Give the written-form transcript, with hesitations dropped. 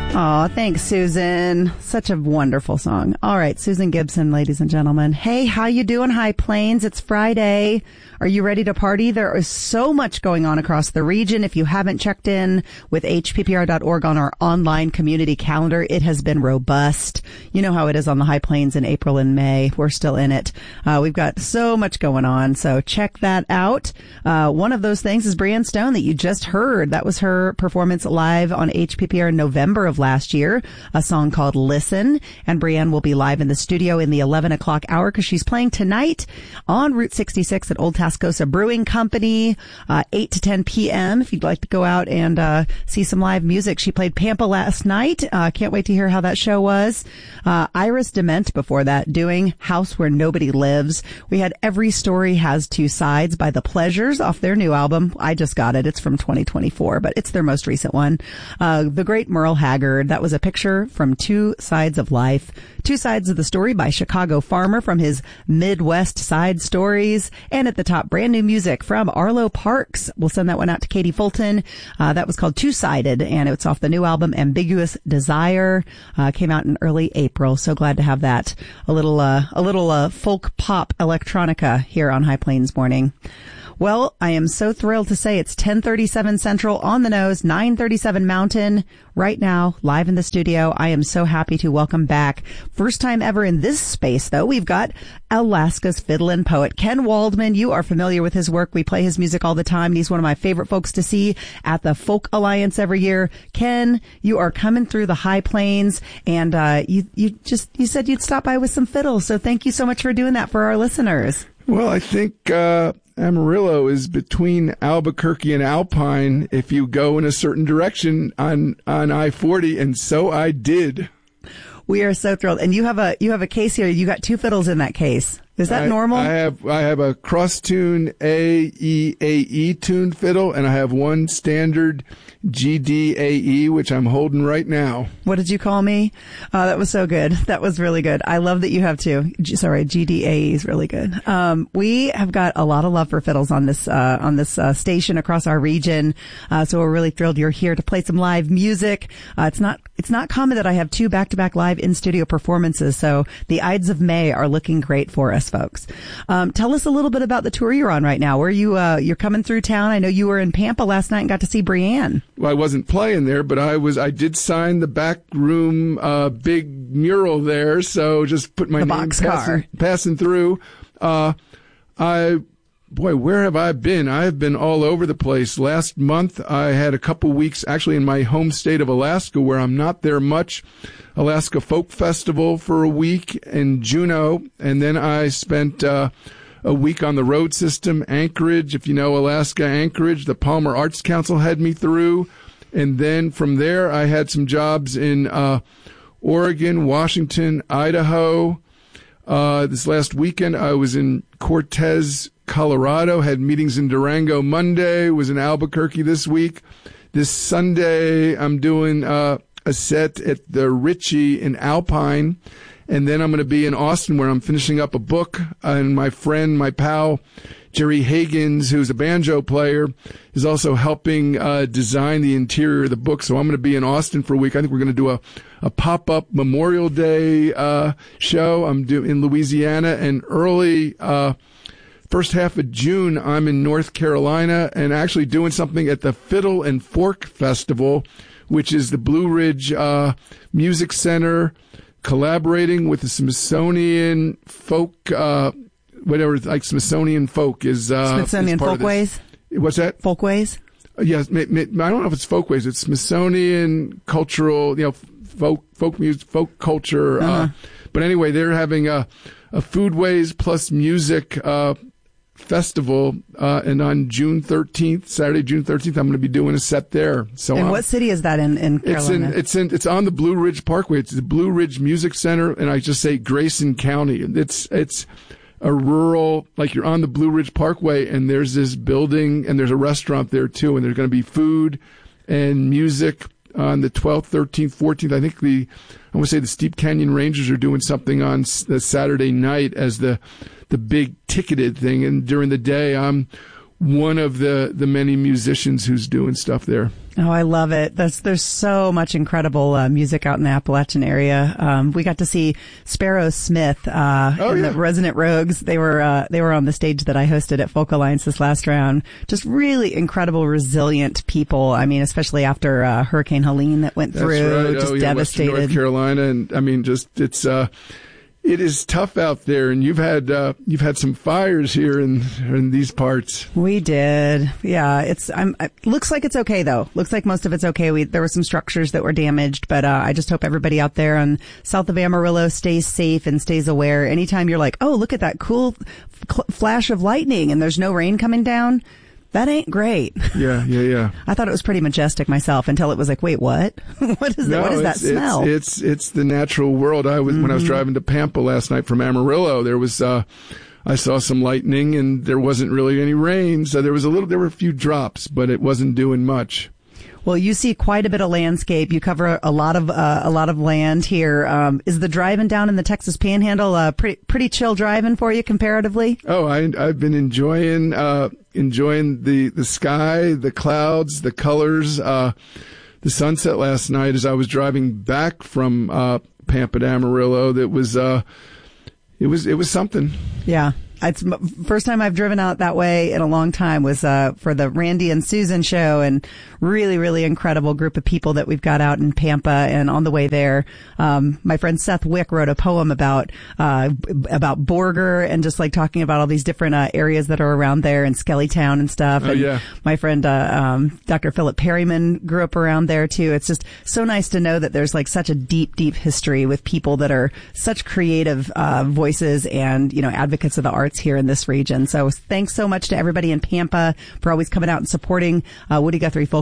Aw, thanks, Susan. Such a wonderful song. All right, Susan Gibson, ladies and gentlemen. Hey, how you doing, High Plains? It's Friday. Are you ready to party? There is so much going on across the region. If you haven't checked in with hppr.org on our online community calendar, it has been robust. You know how it is on the High Plains in April and May. We're still in it. We've got so much going on, so check that out. One of those things is Brianne Stone that you just heard. That was her performance live on HPPR in November of last year, a song called Listen. And Brianne will be live in the studio in the 11 o'clock hour because she's playing tonight on Route 66 at Old Tascosa Brewing Company, 8 to 10 p.m. if you'd like to go out and see some live music. She played Pampa last night. Can't wait to hear how that show was. Iris Dement before that, doing House Where Nobody Lives. We had Every Story Has Two Sides by The Pleasures off their new album. I just got it. It's from 2024, but it's their most recent one. The great Merle Haggard. That was a picture from Two Sides of Life. Two Sides of the Story by Chicago Farmer from his Midwest Side Stories. And at the top, brand new music from Arlo Parks. We'll send that one out to Katie Fulton. That was called Two-Sided, and it's off the new album Ambiguous Desire. Came out in early April. So glad to have that. A little folk pop electronica here on High Plains Morning. Well, I am so thrilled to say it's 10:37 Central on the nose, 9:37 Mountain. Right now, live in the studio, I am so happy to welcome back, first time ever in this space, though, we've got Alaska's fiddlin' poet, Ken Waldman. You are familiar with his work. We play his music all the time, and he's one of my favorite folks to see at the Folk Alliance every year. Ken, you are coming through the High Plains, and you said you'd stop by with some fiddles, so thank you so much for doing that for our listeners. Well, I think Amarillo is between Albuquerque and Alpine if you go in a certain direction on I-40, and so I did. We are so thrilled. And you have a case here. You got two fiddles in that case. Is that normal? I have a cross-tune A-E-A-E tuned fiddle, and I have one standard G-D-A-E, which I'm holding right now. What did you call me? That was so good. That was really good. I love that you have two. G-D-A-E is really good. We have got a lot of love for fiddles on this station across our region. So we're really thrilled you're here to play some live music. It's not common that I have two back-to-back live in-studio performances. So the Ides of May are looking great for us, folks. Tell us a little bit about the tour you're on right now. Where you're coming through town. I know you were in Pampa last night and got to see Brianne. Well, I wasn't playing there, but I did sign the back room big mural there. So just put my name passing through. Where have I been? I've been all over the place. Last month, I had a couple weeks actually in my home state of Alaska where I'm not there much. Alaska Folk Festival for a week in Juneau. And then I spent a week on the road system, Anchorage. If you know Alaska, Anchorage, the Palmer Arts Council had me through. And then from there, I had some jobs in Oregon, Washington, Idaho. This last weekend, I was in Cortez, Colorado, had meetings in Durango Monday, was in Albuquerque this week. This Sunday, I'm doing a set at the Ritchie in Alpine. And then I'm going to be in Austin where I'm finishing up a book. And my friend, my pal, Jerry Higgins, who's a banjo player, is also helping design the interior of the book. So I'm going to be in Austin for a week. I think we're going to do a pop-up Memorial Day show. I'm in Louisiana, and early first half of June, I'm in North Carolina and actually doing something at the Fiddle and Fork Festival, which is the Blue Ridge Music Center, collaborating with the Smithsonian Folk, like Smithsonian Folk is Smithsonian Folkways. What's that? Folkways. Yes, I don't know if it's Folkways. It's Smithsonian Cultural, folk music, folk culture. But anyway, they're having a Foodways plus music festival, and on June 13th, Saturday, June 13th, I'm going to be doing a set there. So, and what city is that in Carolina? It's on the Blue Ridge Parkway. It's the Blue Ridge Music Center, and I just say Grayson County. It's a rural, like you're on the Blue Ridge Parkway, and there's this building, and there's a restaurant there too, and there's going to be food and music on the 12th, 13th, 14th. I think I want to say the Steep Canyon Rangers are doing something on the Saturday night as the big ticketed thing. And during the day, I'm one of the many musicians who's doing stuff there. Oh, I love it. There's so much incredible music out in the Appalachian area. We got to see Sparrow Smith the Resonant Rogues. They were on the stage that I hosted at Folk Alliance this last round. Just really incredible, resilient people. I mean, especially after Hurricane Helene that went through, right. just devastated. Western North Carolina, and I mean, it is tough out there, and you've had some fires here in these parts. We did, yeah. It looks like it's okay though. Looks like most of it's okay. There were some structures that were damaged, but I just hope everybody out there on south of Amarillo stays safe and stays aware. Anytime you're like, oh, look at that cool flash of lightning, and there's no rain coming down. That ain't great. Yeah. I thought it was pretty majestic myself until it was like, wait, what? What is that smell? It's the natural world. When I was driving to Pampa last night from Amarillo, there was I saw some lightning and there wasn't really any rain, so there were a few drops, but it wasn't doing much. Well, you see quite a bit of landscape. You cover a lot of land here. Is the driving down in the Texas Panhandle pretty chill driving for you comparatively? Oh, I've been enjoying the sky, the clouds, the colors, the sunset last night as I was driving back from Pampa to Amarillo. That was it was something. Yeah. It's first time I've driven out that way in a long time was for the Randy and Susan show, and really, really incredible group of people that we've got out in Pampa. And on the way there, my friend Seth Wick wrote a poem about Borger and just like talking about all these different areas that are around there and Skellytown and stuff. Oh, and yeah. My friend Dr. Philip Perryman grew up around there too. It's just so nice to know that there's like such a deep, deep history with people that are such creative voices and, you know, advocates of the arts here in this region. So thanks so much to everybody in Pampa for always coming out and supporting Woody Guthrie Folk